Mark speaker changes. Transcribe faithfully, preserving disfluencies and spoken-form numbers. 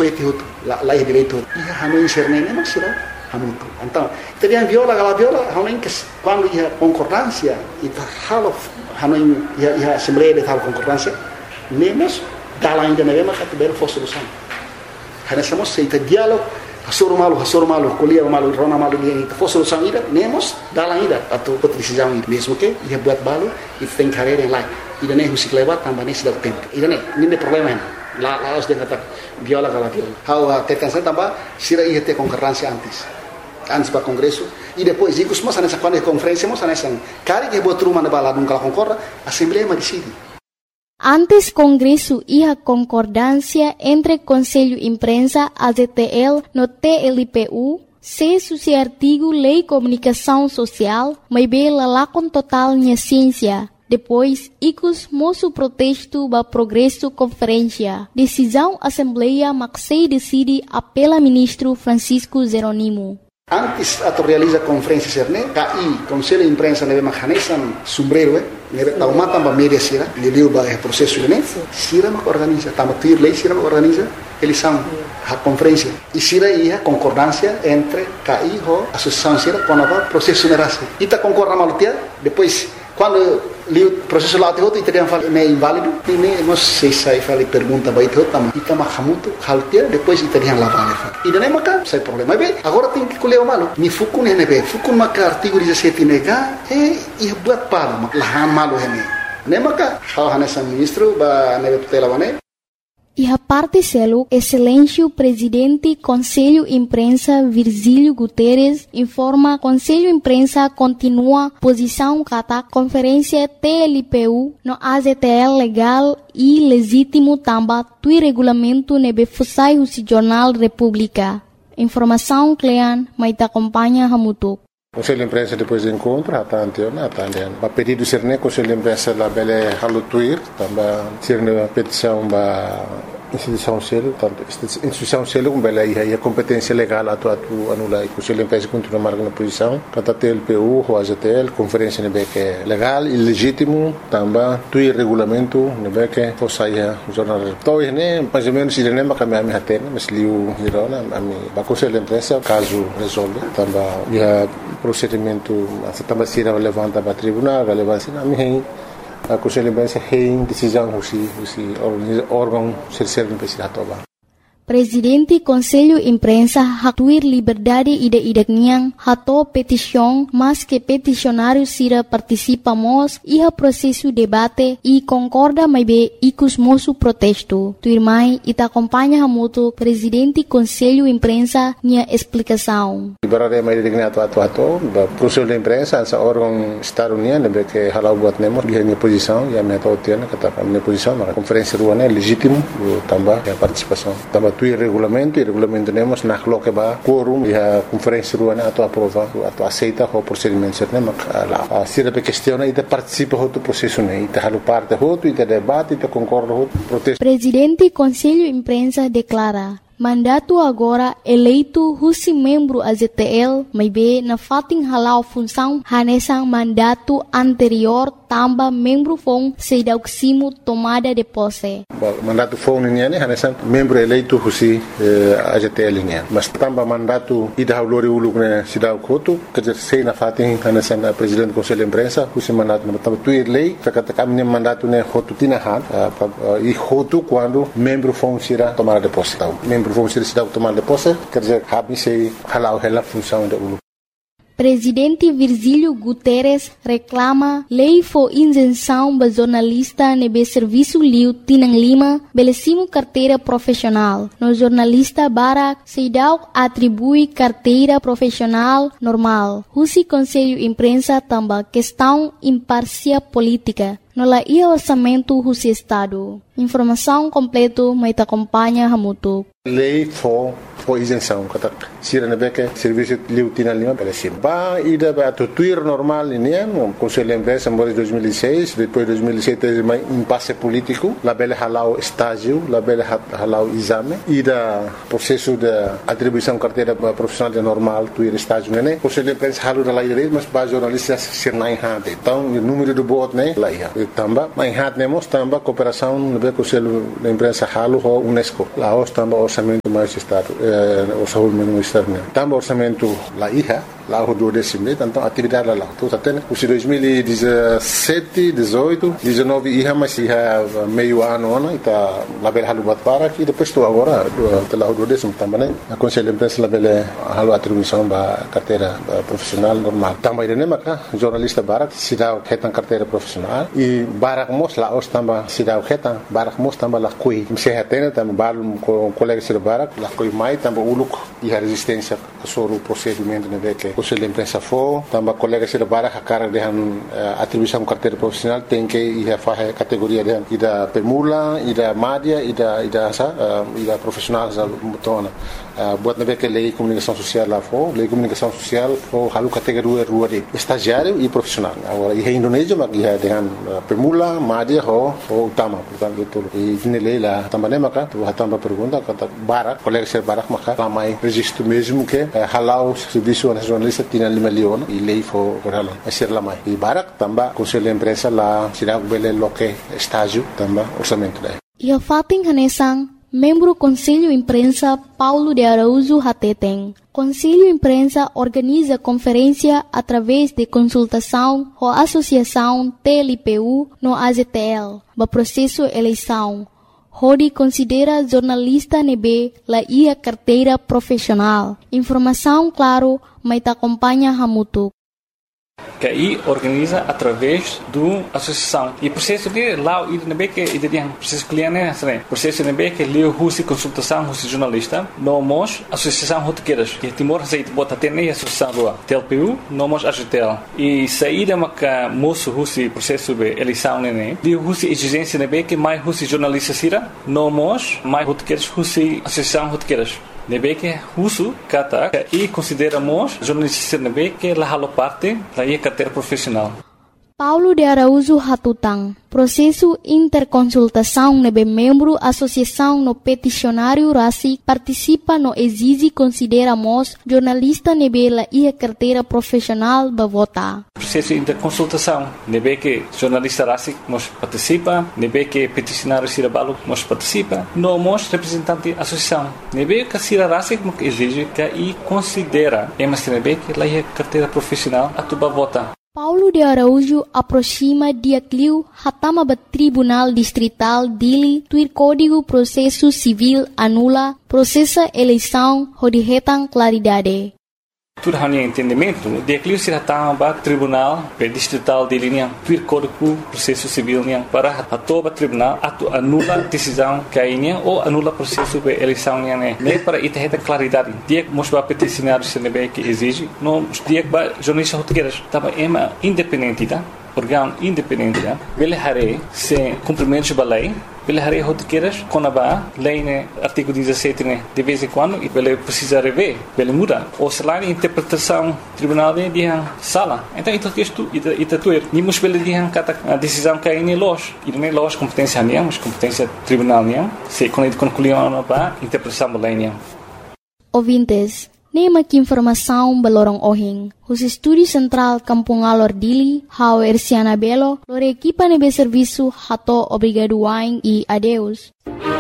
Speaker 1: sesuai itu lá é direito ia hanoi serne memang sira hamutu então teria viola gala viola hanoi que quando ia concordância e halo hanoi ia ia assembleia de tal concordância nemos dala ainda na mesma categoria for solução hana somos seita diálogo hasoro malu hasoro malu kuliah malu rona malu dia itu for solução ida nemos dala ainda atau decisão mesmo que ia buat balu e tem carreira lá ida nem musik lewat tambah nem sedang tempo ida nem ini problema lá lá os dengar viola gala viola how tetança tambah sira ia ter concorrência antes antes para congresso e depois digo mas nessa quando conferência mas nessa cari que botou uma na bala nunca concorda assembleia mas decide.
Speaker 2: Antes Congresso ia concordância entre Conselho Imprensa, A Z T L, no T L P U, se suci artigo Lei Comunicação Social, mas bem lalakon total nya ciência. Depois, icus moço protesto ba progresso conferência. Decisão Assembleia Maxei decide apela ministro Francisco Jeronimo.
Speaker 1: Antes atau realiza conferência serne, K I, Conselho Imprensa nebe mahanesan sombrero, eh, nebe tauma tamba media sira, leliu ba é processo né, sira mak organiza, tamba tuir lei sira mak organiza, eles são a conferência e sira ia concordância entre K I ho associação sira quando va processo nerase. Ita concorda malutia, depois quando li o processo lá tem outro e teriam falado é inválido, e nem não sei se aí falei pergunta vai ter outra, mas ita mahamuto haltia depois teriam lá vale. E daí maca sai problema bem. Agora tem que colher o malo. Ni fukun é nebe, fukun maca artigo dezessete nega é e buat palo, lahan malo é ne. Nem maca hal hanesa ministro ba nebe tutela wane.
Speaker 2: E a parte selo, excelência presidente Conselho Imprensa Virgílio Guterres informa Conselho Imprensa continua posição kata conferência T L P U no A Z T L legal e legítimo tamba tui regulamento nebe fusai husi Jornal República. Informação Clean, mas te acompanha Hamutuk.
Speaker 3: Conselho de Imprensa depois do encontro, a Tantiona, a Tantiona. O pedido ser né, Conselho de Imprensa da Belé Halutuir, também ser uma petição da instituição selo, tanto instituição selo com Belé e a competência legal a tua tu anular. Conselho de Imprensa continua marcando a posição, cada T L P U, o A Z T L, conferência nebe que é legal e legítimo, também tu regulamento nebe que fosse aí o jornal. Então, né, mais ou menos, ele nem vai caminhar a terra, mas liu girona, a mim, o Conselho de Imprensa, caso resolve, também já procedimento essa também se levanta para tribunal, relevância na minha a Conselho de Imprensa tem decisão husi husi órgão serserno precisa tomar.
Speaker 2: Presidente Conselho Imprensa hatuir liberdade ide-ide niang hato petição, mas que peticionário sira participamos e a processo debate e concorda mais bem icus moço protesto. Tuirmai ita acompanha hamuto Presidente Conselho Imprensa nia explicação.
Speaker 3: Liberdade mais digna atu atu atu, Conselho de Imprensa essa órgão Estado União nebe que halau buat nemo dia minha posição e a minha totiana kata minha posição na conferência ruana é legítimo também a participação também tu regulamento e regulamento temos na coloca ba quorum e a conferência ruana atu aprova atu aceita o procedimento certo né a sira pe questiona e participa do processo né e halu parte outro e debate e concorda outro protesto.
Speaker 2: Presidente Conselho Imprensa declara mandato agora eleito husi membro A Z T L, mas bem na fating halau função hanesang mandato anterior tamba membro fong sedauksimo tomada de posse.
Speaker 3: Mandato fong niya ni hanesang membro eleito husi eh, A Z T L niya. Mas tamba mandato ida haulori uluk na sidaw koto kajer sei na fating hanesang uh, presidente Conselho de Imprensa husi mandato na tamba tuir lei kakatakam ni mandato ne hotu tinahan uh, uh, e hotu quando membro fong sira tomada de posse. Membro vão ser cidadão tomar de posse, quer dizer, habis sei halau hela função da ulu.
Speaker 2: Presidente Virgílio Guterres reclama lei for isenção ba jornalista nebe serviço liu tinang lima belecimo carteira profissional. No jornalista Barak Seidau atribui carteira profissional normal. Husi Conselho Imprensa tamba questão imparcial política. No la ia orçamento husi Estado. Informação completo mai te acompanha Hamutuk.
Speaker 3: Lei for por isenção. Kata sira nebe que serviço liutina lima pela sim. Ba ida ba to tuir normal ini um conselho de empresa em dois mil e seis, depois dois mil e sete teve um impasse político, lá bela halau estágio, lá bela halau exame, ida processo de atribuição carteira profissional de normal tuir estágio né. Conselho de empresa halu da lá ida, mas ba jornalista ser na enhad. Então o número do bot né lá ia. Tamba, mas enhad nemos tamba cooperação nebe conselho de empresa halu ho UNESCO. Lá os tamba orçamento mais estado, o saúde menino externo. Tamba orçamento lá ia, lá o do décimo, então atividade lá. Então até o dois mil e dezessete, dezoito, dezenove ia mais ia meio ano né, tá lá bela halu bat para que depois estou agora lá o do décimo também né. A conselho de empresa lá bela halu atribuição ba carteira profissional normal. Tamba ide né maka jornalista barak sidau ketan carteira profissional e barak mos lá os tamba sidau ketan barak mos tamba lá kui msehatena tamba balum com colegas de barak lá kui mai tamba uluk e a resistência sobre o procedimento né que o conselho de imprensa for tamba colegas de barak a cara de atribuição carteira profissional tem que ir a fazer categoria de ida permula ida média ida ida sa ida profissional za mutona buat né que lei comunicação social lá for lei comunicação social for halu categoria rua de estagiário e profissional. Agora, em Indonésia, mas ia dengan permula, média, ou utama, portanto, itu. E nele lá também maka, tu hatamba pergunta kata barak, colega ser barak maka, ramai registro mesmo que halau serviço nacionalista tinha lima leon e lei for berhalan. Ser lamai. E barak tamba conselho de imprensa lá, sirag bele loke estágio tamba orçamento daí.
Speaker 2: E o fating hanesang membro Conselho Imprensa Paulo de Araújo Hateteng. Conselho Imprensa organiza conferência através de consultação com a Associação T L P U no A Z T L, no processo eleição. Rodi considera jornalista nebe la ia carteira profissional. Informação claro, mas acompanha Hamutuk.
Speaker 4: Que aí organiza através do associação e processo de lá o I que ideia processo cliente né processo de que leu russo consultação russo jornalista nós associação rotequeiras que Timor aceita bota ter nem associação do T L P U nós A G T L e saída maca moço russo processo de eleição né leu russo exigência né que mais russo jornalista sira nós mais rotequeiras russo associação rotequeiras nebe que russo kata e consideramos jornalista nebe que la halo parte da ia carteira profissional.
Speaker 2: Paulo de Araújo Hatutang, processo interconsultação nebe membro associação no peticionário Rasi participa no exige consideramos jornalista nebe la ia carteira profissional ba vota.
Speaker 4: Processo interconsultação nebe que jornalista Rasi nos participa, nebe que peticionário Sirabalo nos participa, nós representante associação nebe que Sira Rasi que exige que e considera emas nebe que la ia carteira profissional atuba vota.
Speaker 2: Paulo de Araújo aproxima dia cliu hatama ba Tribunal Distrital Dili tuir Código Processo Civil anula processa eleição hodihetan claridade.
Speaker 4: Tudo hanya entendimento de cliu se hatama ba Tribunal Distrital Dili niang tuir Código Processo Civil niang para hatoba tribunal atu anula decisão kainya ou anula processo de eleição niang né nem para ita claridade dia mos ba peticionário se nebe que exige não dia ba jornalista rotegueiras tava ema independente tá órgão independente tá ele hare se cumprimento da lei ele hare rotegueiras com a lei né artigo dezessete né de vez em quando e ele precisa rever ele muda ou se lá interpretação tribunal de dia sala então isso texto ita ita tuer ni mos ele dia kata a decisão que aí los e nem los competência nem mas competência tribunal nem se quando ele concluiu a interpretação da lei nem
Speaker 2: ouvintes nema que informação balorong ohing. Os estúdio central Kampung Alor Dili, Hao Ersiana Belo, lore equipa nebe serviço hato obrigado wain e adeus.